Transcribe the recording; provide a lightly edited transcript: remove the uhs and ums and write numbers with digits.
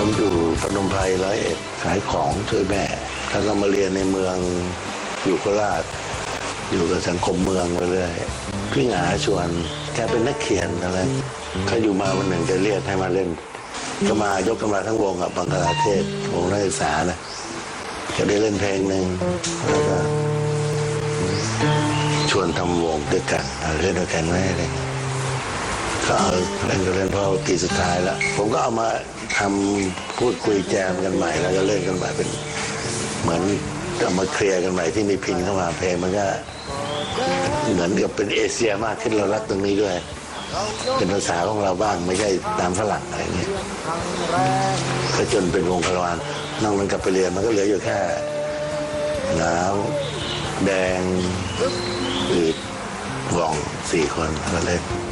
ผมอยู่พนมไพร101ขายของช่วยแม่ถ้าเรามาเรียนในเมืองอยู่โคราชอยู่กับสังคมเมืองไปเรื่อยพี่หงาชวนแกเป็นนักเขียนอะไรเขาอยู่มาวันหนึ่งจะเรียกให้มาเล่นก็มายกกันมาทั้งวงกับบังคลาเทศวงนักศึกษานะก็ได้เล่นเพลงหนึ่งแล้วก็ชวนทำวงด้วยกันเล่นด้วยกันไหมอะไรก็เล่นก็เล่นเพราะปีสุดท้ายแล้วผมก็เอามาทำพูดคุยแจมกันใหม่แล้วก็เล่นกันใหม่เป็นเหมือนเอามาเคลียร์กันใหม่ที่มีพินเข้ามาเพลงมันก็เหมือนกับเป็นเอเชียมากขึ้นเรารักตรงนี้ด้วยเป็นภาษาของเราบ้างไม่ใช่ตามฝรั่งอะไรเงี้ยก็จนเป็นวงคารวานนอกนั้นกลับไปเรียนมันก็เหลืออยู่แค่น้ำแดงอืดว่อง4 คนก็เล่น